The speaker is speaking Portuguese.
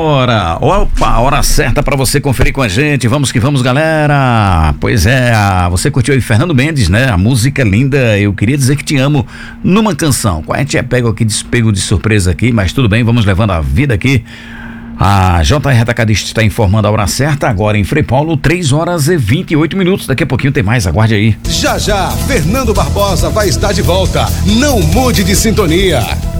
hora. Opa, a hora certa pra você conferir com a gente. Vamos que vamos, galera. Pois é, você curtiu aí Fernando Mendes, né? A música é linda. Eu queria dizer que te amo numa canção. A gente é pego de surpresa aqui, mas tudo bem, vamos levando a vida aqui. A JR Atacadista está informando a hora certa agora em Frei Paulo, 3h28. Daqui a pouquinho tem mais, aguarde aí. Já, Fernando Barbosa vai estar de volta. Não mude de sintonia.